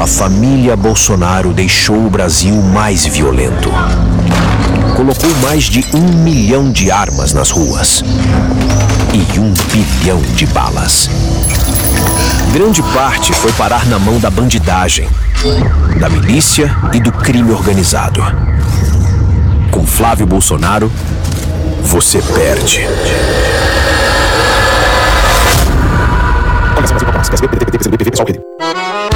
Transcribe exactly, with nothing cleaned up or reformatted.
A família Bolsonaro deixou o Brasil mais violento. Colocou mais de um milhão de armas nas ruas e um bilhão de balas. Grande parte foi parar na mão da bandidagem, da milícia e do crime organizado. Com Flávio Bolsonaro, você perde. Olha,